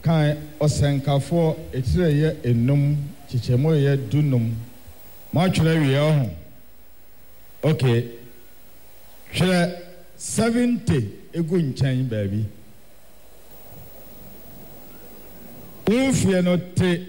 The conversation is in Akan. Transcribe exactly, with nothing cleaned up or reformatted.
kan osenkafo etire ye enum chichemo ye dunum ma twere wie ho okay twere seventy egu nchen baabi unfie no te